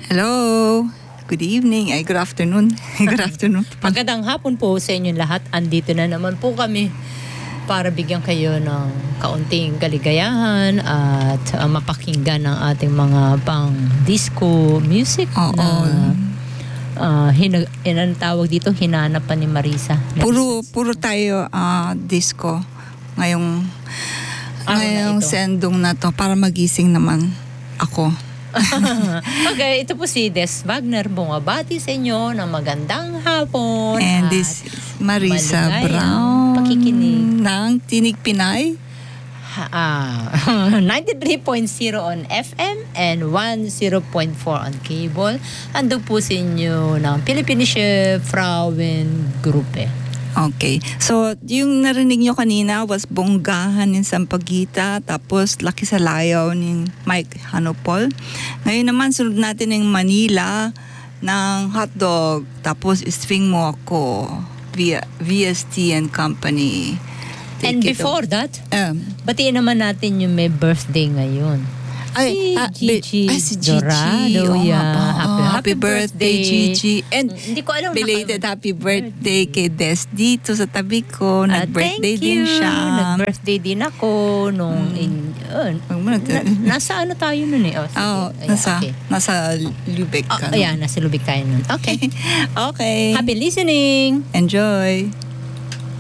Hello. Good evening. Ay, good afternoon. Good afternoon. Magandang hapon po sa inyong lahat. Andito na naman po kami para bigyan kayo ng kaunting kaligayahan at mapakinggan ang ating mga pang-disco music Oo. na tawag dito, hinanapan ni Marisa. Puro tayo disco ngayong Araw na ito. sendong na to para magising naman ako. Okay, ito po si Des Wagner bumabati sa inyo ng magandang hapon. And at this is Marisa maligayang Brown pakikinig. ng Tinig Pinay. 93.0 on FM and 10.4 on cable. Ando po sa inyo ng Philippine Frauen Gruppe. Okay. So, yung narinig nyo kanina was Bonggahan ni Sampaguita, tapos Laki sa Layaw ni Mike Hanopol. Ngayon naman, sunod natin ng Manila ng Hotdog, tapos Swing Mo Ako via VST and Company. And Take it before that, Um, batiin naman natin yung may birthday ngayon. Si Gigi si Gigi. Dorado. Oo nga Yeah. ba? Happy birthday, Gigi. And Hindi ko alam. belated happy birthday kay Des dito sa tabi ko. Nag-birthday thank din you. siya. Nag-birthday din ako nung nasa ano tayo nun eh. Oh, sige. Oh, Ayan, nasa Lübeck ka. Ayan, nasa Lubik tayo nun. Okay. Okay. Happy listening! Enjoy.